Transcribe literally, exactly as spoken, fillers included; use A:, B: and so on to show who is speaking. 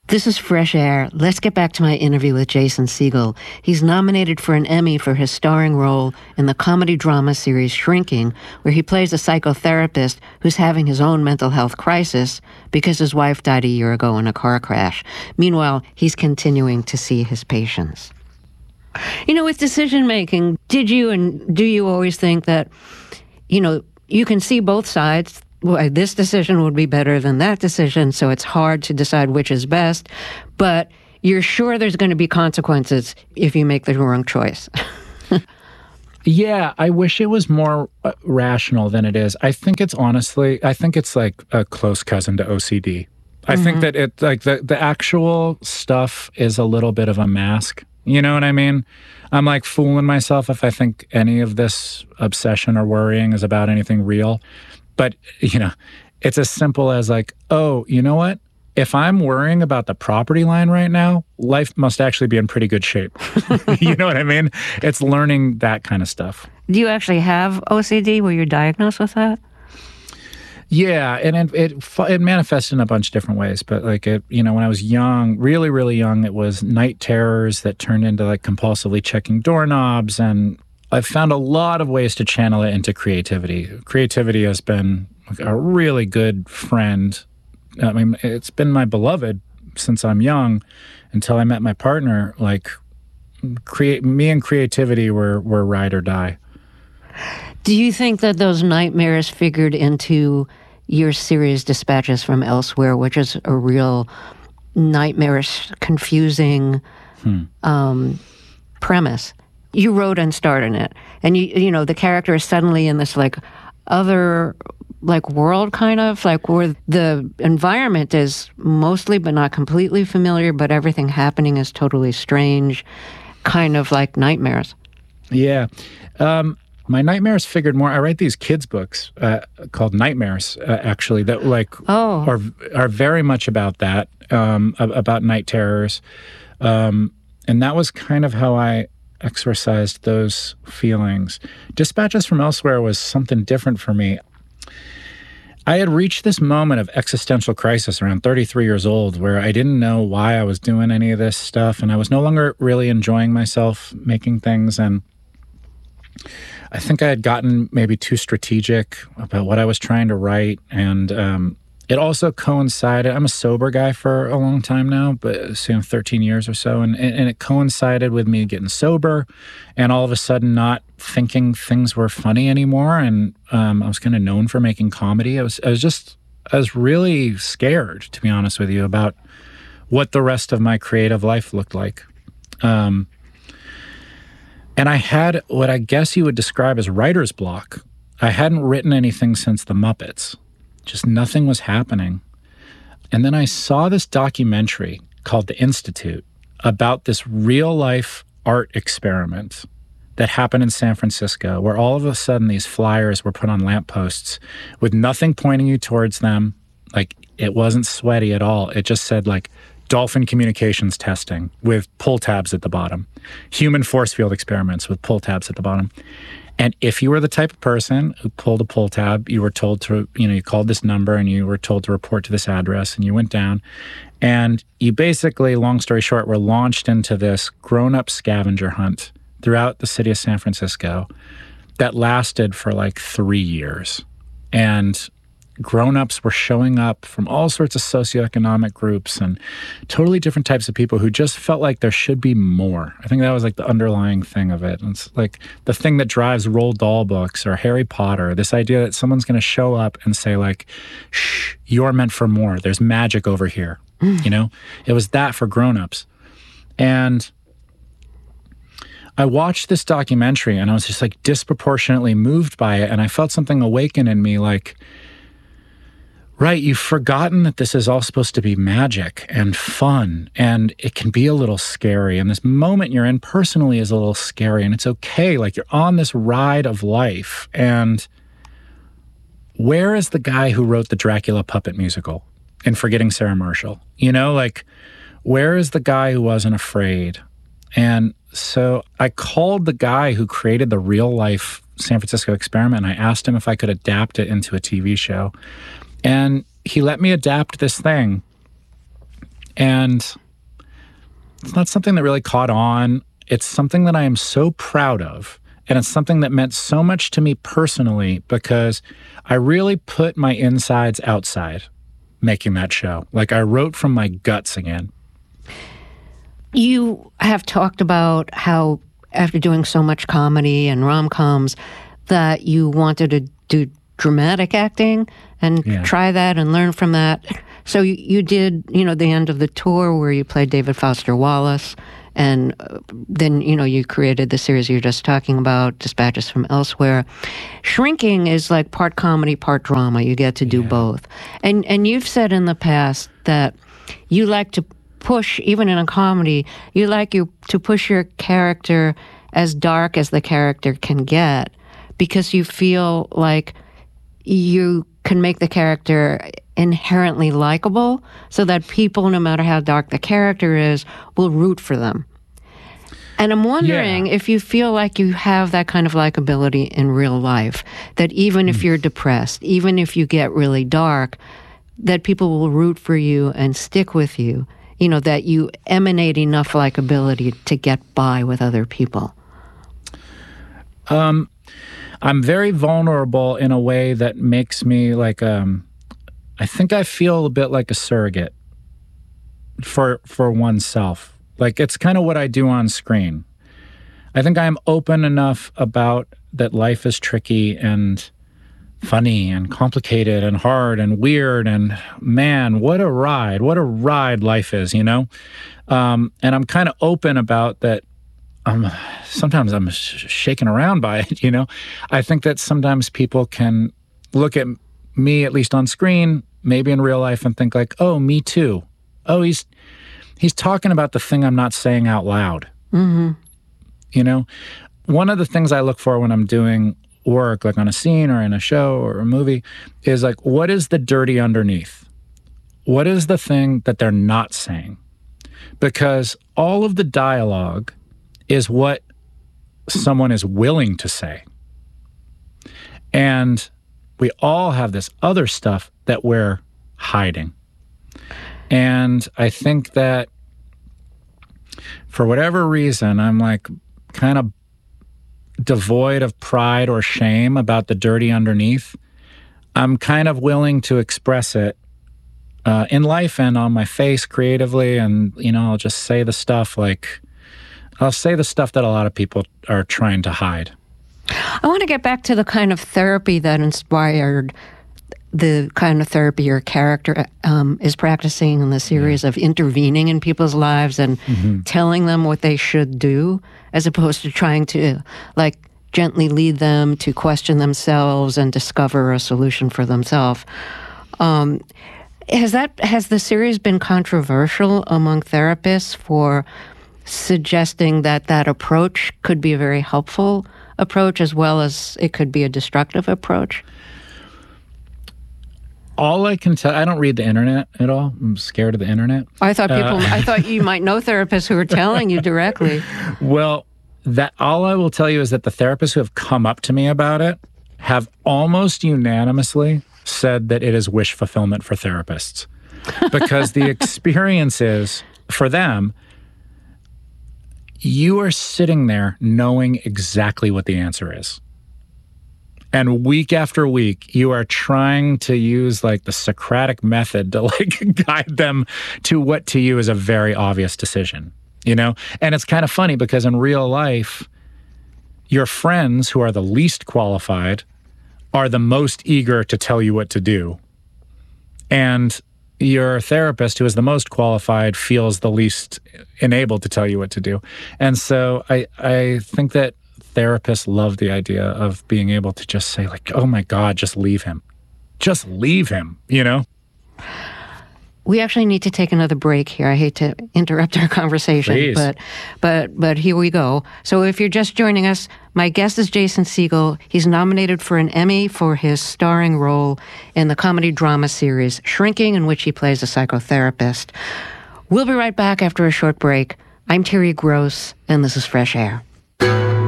A: This is Fresh Air. Let's get back to my interview with Jason Segel. He's nominated for an Emmy for his starring role in the comedy drama series Shrinking, where he plays a psychotherapist who's having his own mental health crisis because his wife died a year ago in a car crash. Meanwhile, he's continuing to see his patients. You know, with decision-making, did you and do you always think that, you know, you can see both sides? Well, this decision would be better than that decision, so it's hard to decide which is best, but you're sure there's going to be consequences if you make the wrong choice.
B: Yeah, I wish it was more uh, rational than it is. I think it's honestly, I think it's like a close cousin to O C D. I mm-hmm. think that it, like the, the actual stuff is a little bit of a mask. You know what I mean? I'm like fooling myself if I think any of this obsession or worrying is about anything real. But, you know, it's as simple as like, oh, you know what? If I'm worrying about the property line right now, life must actually be in pretty good shape. You know what I mean? It's learning that kind of stuff.
A: Do you actually have O C D? Were you diagnosed with that?
B: Yeah, and it, it it manifested in a bunch of different ways. But like, it, you know, when I was young, really, really young, it was night terrors that turned into like compulsively checking doorknobs, and I've found a lot of ways to channel it into creativity. Creativity has been a really good friend. I mean, it's been my beloved since I'm young until I met my partner. Like, create me and creativity were, were ride or die.
A: Do you think that those nightmares figured into your series Dispatches from Elsewhere, which is a real nightmarish, confusing hmm. um, premise? You wrote and starred in it, and you you know the character is suddenly in this like other like world, kind of like where the environment is mostly but not completely familiar, but everything happening is totally strange, kind of like nightmares.
B: Yeah, um, my nightmares figured more. I write these kids books uh, called Nightmares, uh, actually, that like
A: oh.
B: are are very much about that, um, about night terrors, um, and that was kind of how I exorcised those feelings. Dispatches from Elsewhere was something different for me. I had reached this moment of existential crisis around thirty-three years old where I didn't know why I was doing any of this stuff, and I was no longer really enjoying myself making things, and I think I had gotten maybe too strategic about what I was trying to write, and um, it also coincided. I'm a sober guy for a long time now, but say thirteen years or so, and, and it coincided with me getting sober, and all of a sudden not thinking things were funny anymore. And um, I was kind of known for making comedy. I was, I was just, I was really scared, to be honest with you, about what the rest of my creative life looked like. Um, and I had what I guess you would describe as writer's block. I hadn't written anything since The Muppets. Just nothing was happening. And then I saw this documentary called The Institute about this real-life art experiment that happened in San Francisco, where all of a sudden these flyers were put on lampposts with nothing pointing you towards them. Like, it wasn't sweaty at all. It just said, like, dolphin communications testing with pull tabs at the bottom. Human force field experiments with pull tabs at the bottom. And if you were the type of person who pulled a pull tab, you were told to, you know, you called this number and you were told to report to this address, and you went down. And you basically, long story short, were launched into this grown-up scavenger hunt throughout the city of San Francisco that lasted for like three years. And grown-ups were showing up from all sorts of socioeconomic groups and totally different types of people who just felt like there should be more. I think that was like the underlying thing of it. And it's like the thing that drives Roald Dahl books or Harry Potter, this idea that someone's going to show up and say like, shh, you're meant for more. There's magic over here. Mm. You know, it was that for grown-ups. And I watched this documentary and I was just like disproportionately moved by it. And I felt something awaken in me like, right, you've forgotten that this is all supposed to be magic and fun, and it can be a little scary. And this moment you're in personally is a little scary, and it's okay. Like, you're on this ride of life. And where is the guy who wrote the Dracula puppet musical in Forgetting Sarah Marshall? You know, like, where is the guy who wasn't afraid? And so I called the guy who created the real life San Francisco experiment, and I asked him if I could adapt it into a T V show. And he let me adapt this thing. And it's not something that really caught on. It's something that I am so proud of. And it's something that meant so much to me personally because I really put my insides outside making that show. Like I wrote from my guts again.
A: You have talked about how after doing so much comedy and rom-coms that you wanted to do dramatic acting and yeah. try that and learn from that. So you, you did, you know, the end of the tour where you played David Foster Wallace, and then, you know, you created the series you're just talking about, Dispatches from Elsewhere. Shrinking is like part comedy, part drama. You get to do yeah. both. And and you've said in the past that you like to push, even in a comedy, you like you to push your character as dark as the character can get because you feel like you can make the character inherently likable so that people, no matter how dark the character is, will root for them. And I'm wondering yeah. if you feel like you have that kind of likability in real life, that even mm. if you're depressed, even if you get really dark, that people will root for you and stick with you, you know, that you emanate enough likability to get by with other people.
B: Um, I'm very vulnerable in a way that makes me like, um, I think I feel a bit like a surrogate for for oneself. Like it's kind of what I do on screen. I think I'm open enough about that life is tricky and funny and complicated and hard and weird and man, what a ride, what a ride life is, you know? Um, and I'm kind of open about that. Um, sometimes I'm sh- shaken around by it, you know? I think that sometimes people can look at me, at least on screen, maybe in real life, and think like, oh, me too. Oh, he's he's talking about the thing I'm not saying out loud.
A: Mm-hmm.
B: You know? One of the things I look for when I'm doing work, like on a scene or in a show or a movie, is like, what is the dirty underneath? What is the thing that they're not saying? Because all of the dialogue is what someone is willing to say. And we all have this other stuff that we're hiding. And I think that for whatever reason, I'm like kind of devoid of pride or shame about the dirty underneath. I'm kind of willing to express it uh, in life and on my face creatively. And, you know, I'll just say the stuff like, I'll say the stuff that a lot of people are trying to hide.
A: I want to get back to the kind of therapy that inspired the kind of therapy your character um, is practicing in the series yeah. of intervening in people's lives and mm-hmm. telling them what they should do, as opposed to trying to, like, gently lead them to question themselves and discover a solution for themselves. Um, has that has the series been controversial among therapists for suggesting that that approach could be a very helpful approach as well as it could be a destructive approach?
B: All I can tell, I don't read the internet at all. I'm scared of the internet.
A: I thought people, uh, I thought you might know therapists who are telling you directly.
B: Well, that all I will tell you is that the therapists who have come up to me about it have almost unanimously said that it is wish fulfillment for therapists. Because the experience is, for them, you are sitting there knowing exactly what the answer is. And week after week, you are trying to use like the Socratic method to like guide them to what to you is a very obvious decision, you know? And it's kind of funny because in real life, your friends who are the least qualified are the most eager to tell you what to do. And your therapist, who is the most qualified, feels the least enabled to tell you what to do. And so I, I think that therapists love the idea of being able to just say like, oh my God, just leave him. Just leave him, you know?
A: We actually need to take another break here. I hate to interrupt our conversation,
B: Please.
A: but but but here we go. So if you're just joining us, my guest is Jason Segel. He's nominated for an Emmy for his starring role in the comedy drama series Shrinking, in which he plays a psychotherapist. We'll be right back after a short break. I'm Terry Gross, and this is Fresh Air.